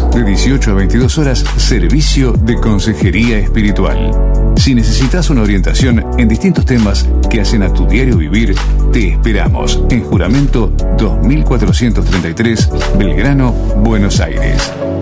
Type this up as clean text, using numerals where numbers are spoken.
De 18 a 22 horas, servicio de consejería espiritual. Si necesitas una orientación en distintos temas que hacen a tu diario vivir, te esperamos en Juramento 2433, Belgrano, Buenos Aires.